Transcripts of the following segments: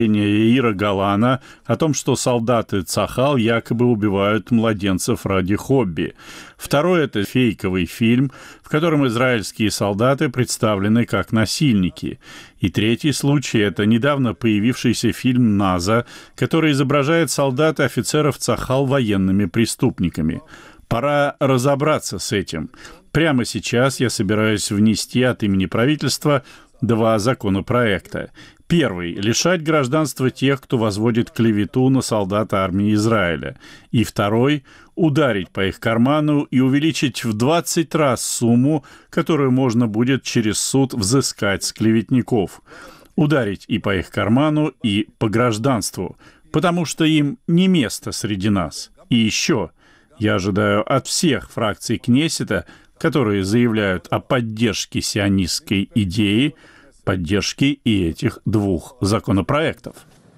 Яира Галана о том, что солдаты Цахал якобы убивают младенцев ради хобби. Второй – это фейковый фильм, в котором израильские солдаты представлены как насильники. И третий случай – это недавно появившийся фильм «Наза», который изображает солдат и офицеров Цахал военными преступниками. Пора разобраться с этим. Прямо сейчас я собираюсь внести от имени правительства 2 законопроекта. Первый – лишать гражданства тех, кто возводит клевету на солдат армии Израиля. И второй – ударить по их карману и увеличить в 20 раз сумму, которую можно будет через суд взыскать с клеветников. Ударить и по их карману, и по гражданству, потому что им не место среди нас. И еще я ожидаю от всех фракций Кнессета, которые заявляют о поддержке сионистской идеи, поддержки и этих 2 законопроектов.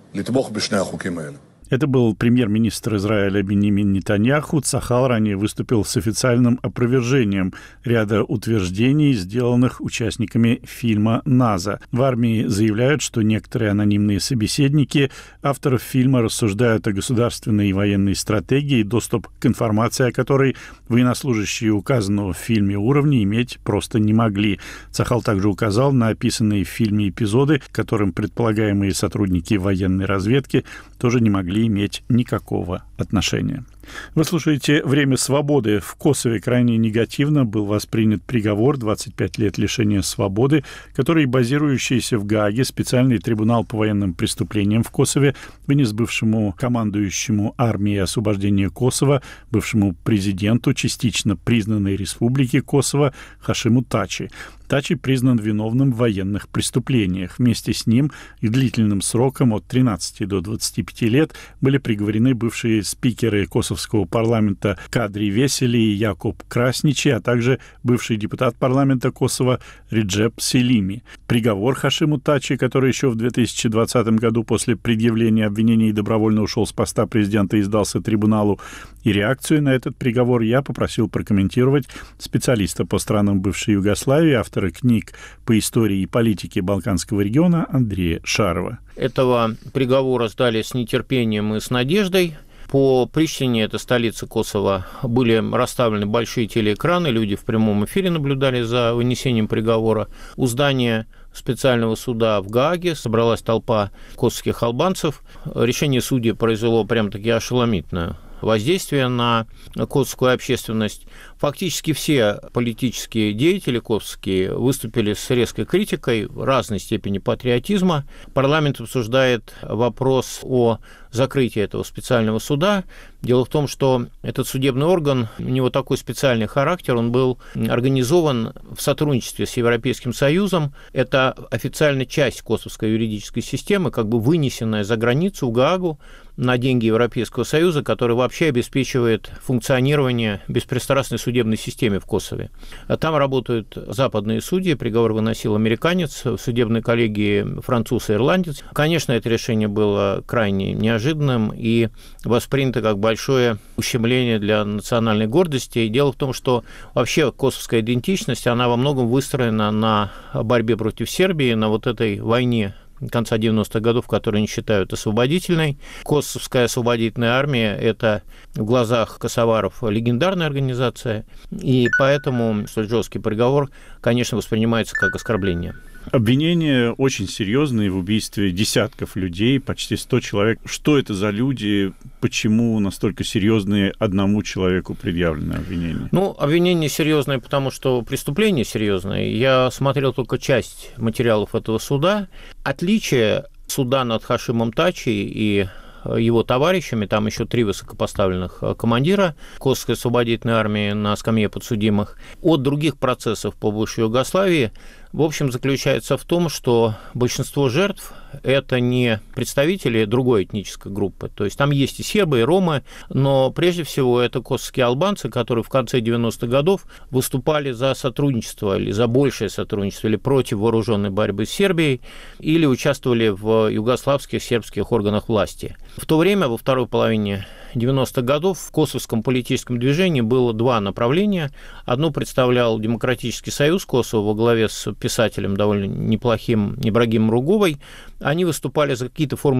Это был премьер-министр Израиля Биньямин Нетаньяху. Цахал ранее выступил с официальным опровержением ряда утверждений, сделанных участниками фильма «Наза». В армии заявляют, что некоторые анонимные собеседники авторов фильма рассуждают о государственной и военной стратегии, доступ к информации, о которой военнослужащие указанного в фильме уровня иметь просто не могли. Цахал также указал на описанные в фильме эпизоды, к которым предполагаемые сотрудники военной разведки тоже не могли иметь никакого отношения. Вы слушаете «Время свободы». В Косове крайне негативно был воспринят приговор 25 лет лишения свободы, который, базирующийся в Гааге, специальный трибунал по военным преступлениям в Косове, вынес бывшему командующему армией освобождения Косово, бывшему президенту частично признанной республики Косово Хашиму Тачи. Тачи признан виновным в военных преступлениях. Вместе с ним и длительным сроком от 13 до 25 лет были приговорены бывшие спикеры Косовского парламента Кадри Весели и Якуб Красничи, а также бывший депутат парламента Косово Реджеп Селими. Приговор Хашиму Тачи, который еще в 2020 году после предъявления обвинений добровольно ушел с поста президента и сдался трибуналу, и реакцию на этот приговор я попросил прокомментировать специалиста по странам бывшей Югославии, автора книг по истории и политике Балканского региона Андрея Шарова. Этого приговора ждали с нетерпением и с надеждой. По Приштине, это столица Косово, были расставлены большие телеэкраны, люди в прямом эфире наблюдали за вынесением приговора. У здания специального суда в Гааге собралась толпа косовских албанцев. Решение судьи произвело прям-таки ошеломительное воздействие на косовскую общественность. Фактически все политические деятели косовские выступили с резкой критикой разной степени патриотизма. Парламент обсуждает вопрос о закрытии этого специального суда. Дело в том, что этот судебный орган, у него такой специальный характер, он был организован в сотрудничестве с Европейским Союзом. Это официальная часть косовской юридической системы, как бы вынесенная за границу, в Гаагу, на деньги Европейского Союза, который вообще обеспечивает функционирование беспристрастной судебной системы в Косове. Там работают западные судьи, приговор выносил американец, в судебной коллегии француз и ирландец. Конечно, это решение было крайне неожиданным и воспринято как большое ущемление для национальной гордости. И дело в том, что вообще косовская идентичность, она во многом выстроена на борьбе против Сербии, на вот этой войне конца 90-х годов, которые они считают освободительной. Косовская освободительная армия – это в глазах косоваров легендарная организация, и поэтому столь жесткий приговор, конечно, воспринимается как оскорбление. Обвинения очень серьезные в убийстве десятков людей, почти 100 человек. Что это за люди? Почему настолько серьезные одному человеку предъявлены обвинения? Обвинение серьезное, потому что преступление серьезное. Я смотрел только часть материалов этого суда. Отличие суда над Хашимом Тачи и его товарищами, там еще 3 высокопоставленных командира Косовской освободительной армии на скамье подсудимых, от других процессов по бывшей Югославии, в общем, заключается в том, что большинство жертв – это не представители другой этнической группы. То есть там есть и сербы, и ромы, но прежде всего это косовские албанцы, которые в конце 90-х годов выступали за сотрудничество или за большее сотрудничество, или против вооруженной борьбы с Сербией, или участвовали в югославских сербских органах власти. В то время, во второй половине 90-х годов в косовском политическом движении было 2 направления. Одно представлял Демократический союз Косово во главе с писателем довольно неплохим Ибрагимом Руговой. Они выступали за какие-то формы